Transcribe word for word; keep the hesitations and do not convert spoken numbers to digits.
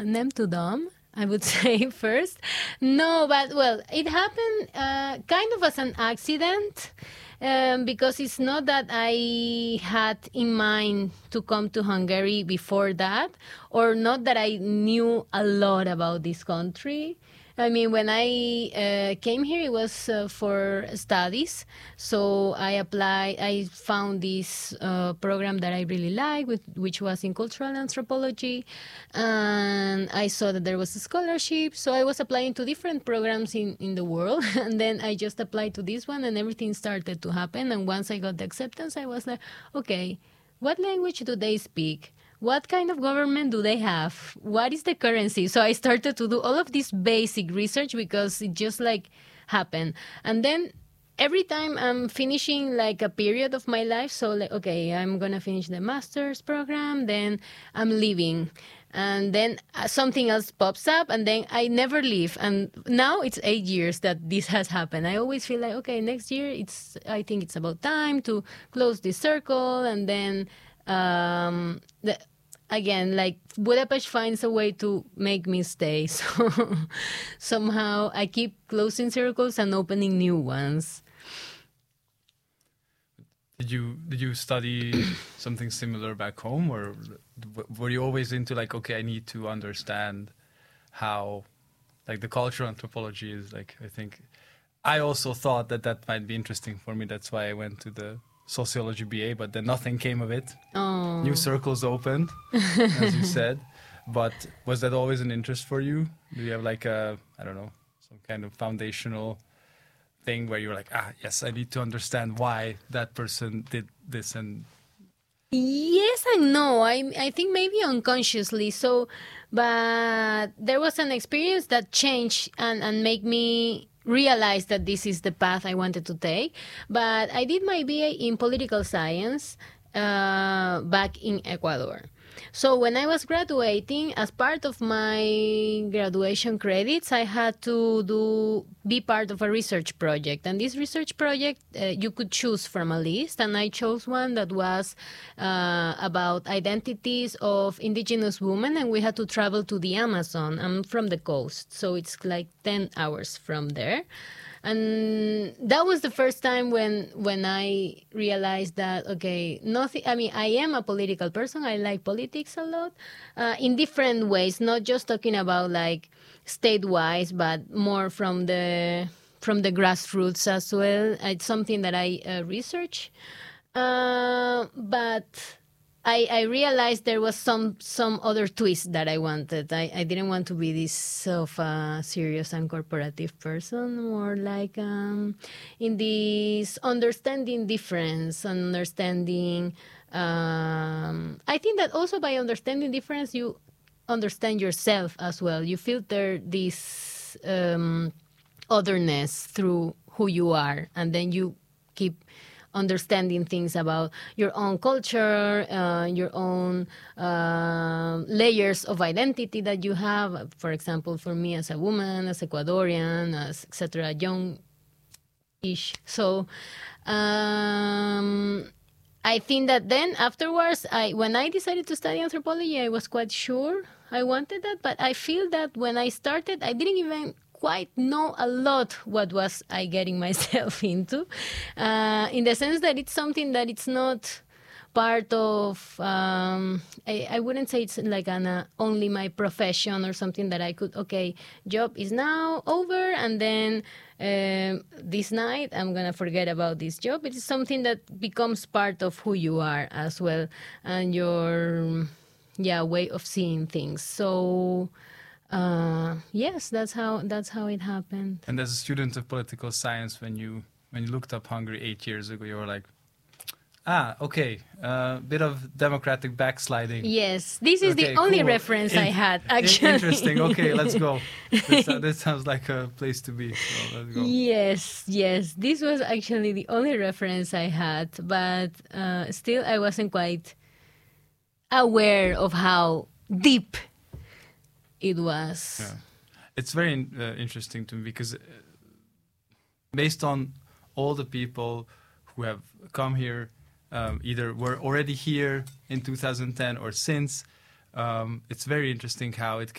nem tudom, I would say first. No, but well, it happened uh, kind of as an accident. Um, because it's not that I had in mind to come to Hungary before that, or not that I knew a lot about this country. I mean, when I uh, came here, it was uh, for studies. So I applied, I found this uh, program that I really liked, with, which was in cultural anthropology. And I saw that there was a scholarship. So I was applying to different programs in, in the world. And then I just applied to this one and everything started to happen. And once I got the acceptance, I was like, okay, what language do they speak? What kind of government do they have? What is the currency? So I started to do all of this basic research because it just like happened. And then every time I'm finishing like a period of my life, so like, okay, I'm going to finish the master's program, then I'm leaving. And then something else pops up and then I never leave. And now it's eight years that this has happened. I always feel like, okay, next year, it's. I think it's about time to close this circle. And then um, the, again, like Budapest finds a way to make me stay. So somehow I keep closing circles and opening new ones. Did you did you study something similar back home, or were you always into like, okay, I need to understand how, like, the cultural anthropology is like? I think I also thought that that might be interesting for me. That's why I went to the sociology B A, but then nothing came of it. Oh. New circles opened, as you said. But was that always an interest for you? Do you have like a, I don't know, some kind of foundational thing where you're like, ah, yes, I need to understand why that person did this? And yes and no. I I think maybe unconsciously. So, but there was an experience that changed and, and make me realize that this is the path I wanted to take. But I did my B A in political science uh, back in Ecuador. So when I was graduating, as part of my graduation credits, I had to do be part of a research project. And this research project, uh, you could choose from a list. And I chose one that was uh, about identities of indigenous women. And we had to travel to the Amazon. I'm from the coast, so it's like ten hours from there. And that was the first time when when I realized that, okay, nothing. I mean, I am a political person. I like politics a lot uh, in different ways, not just talking about like state-wise, but more from the from the grassroots as well. It's something that I uh, research, uh, but I, I realized there was some some other twist that I wanted. I, I didn't want to be this sort of uh, serious and corporative person, more like um, in this understanding difference, understanding. Um, I think that also by understanding difference, you understand yourself as well. You filter this um, otherness through who you are, and then you keep understanding things about your own culture, uh, your own uh, layers of identity that you have. For example, for me as a woman, as Ecuadorian, as et cetera, young-ish. So um, I think that then afterwards, I when I decided to study anthropology, I was quite sure I wanted that. But I feel that when I started, I didn't even quite know a lot what was I getting myself into, uh, in the sense that it's something that it's not part of, um, I, I wouldn't say it's like an uh, only my profession or something that I could, okay, job is now over and then um, this night I'm going to forget about this job. It is something that becomes part of who you are as well and your, yeah, way of seeing things. So Uh, yes, that's how that's how it happened. And as a student of political science, when you when you looked up Hungary eight years ago, you were like, ah, okay, a uh, bit of democratic backsliding. Yes, this is okay, the only cool. reference In I had, actually. Interesting. Okay, let's go. This, uh, this sounds like a place to be. So let's go. Yes, yes. This was actually the only reference I had, but uh, still I wasn't quite aware of how deep it was. Yeah. It's very uh, interesting to me because uh, based on all the people who have come here, um, either were already here in two thousand ten or since, um, it's very interesting how it can